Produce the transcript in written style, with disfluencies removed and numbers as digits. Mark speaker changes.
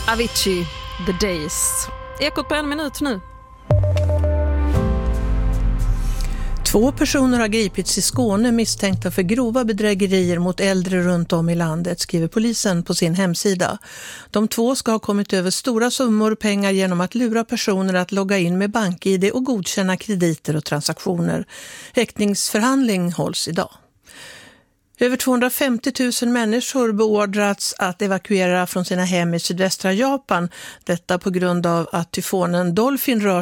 Speaker 1: Avicii, The Days. Ekot på 1 minut nu.
Speaker 2: 2 personer har gripits i Skåne misstänkta för grova bedrägerier mot äldre runt om i landet, skriver polisen på sin hemsida. De 2 ska ha kommit över stora summor pengar genom att lura personer att logga in med BankID och godkänna krediter och transaktioner. Häktningsförhandling hålls idag. Över 250 000 människor beordrats att evakuera från sina hem i sydvästra Japan. Detta på grund av att tyfonen Dolphin rör